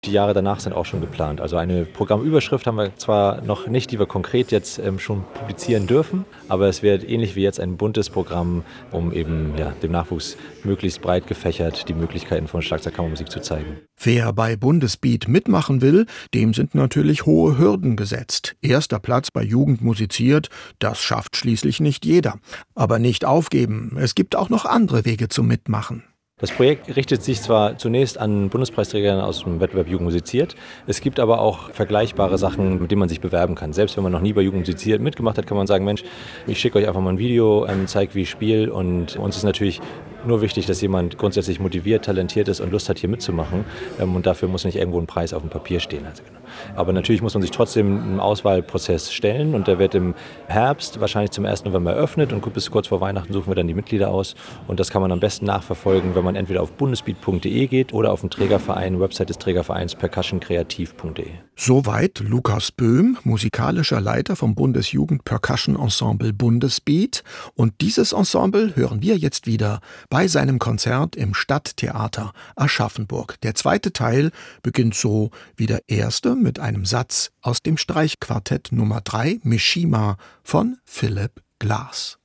Die Jahre danach sind auch schon geplant. Also eine Programmüberschrift haben wir zwar noch nicht, die wir konkret jetzt schon publizieren dürfen, aber es wird ähnlich wie jetzt ein buntes Programm, um eben dem Nachwuchs möglichst breit gefächert die Möglichkeiten von Schlagzeugkammermusik zu zeigen. Wer bei Bundesbeat mitmachen will, dem sind natürlich hohe Hürden gesetzt. Erster Platz bei Jugend musiziert, das schafft schließlich nicht jeder. Aber nicht aufgeben, es gibt auch noch andere Wege zum Mitmachen. Das Projekt richtet sich zwar zunächst an Bundespreisträger aus dem Wettbewerb Jugend musiziert, es gibt aber auch vergleichbare Sachen, mit denen man sich bewerben kann. Selbst wenn man noch nie bei Jugend musiziert mitgemacht hat, kann man sagen, Mensch, ich schicke euch einfach mal ein Video, zeige, wie ich spiele, und uns ist natürlich nur wichtig, dass jemand grundsätzlich motiviert, talentiert ist und Lust hat, hier mitzumachen, und dafür muss nicht irgendwo ein Preis auf dem Papier stehen. Aber natürlich muss man sich trotzdem einem Auswahlprozess stellen, und der wird im Herbst wahrscheinlich zum 1. November eröffnet, und bis kurz vor Weihnachten suchen wir dann die Mitglieder aus, und das kann man am besten nachverfolgen, wenn man entweder auf bundesbeat.de geht oder auf den Trägerverein, Website des Trägervereins percussionkreativ.de. Soweit Lukas Böhm, musikalischer Leiter vom Bundesjugend Percussion Ensemble Bundesbeat, und dieses Ensemble hören wir jetzt wieder bei seinem Konzert im Stadttheater Aschaffenburg. Der zweite Teil beginnt so wie der erste mit einem Satz aus dem Streichquartett Nummer 3 Mishima von Philipp Glass.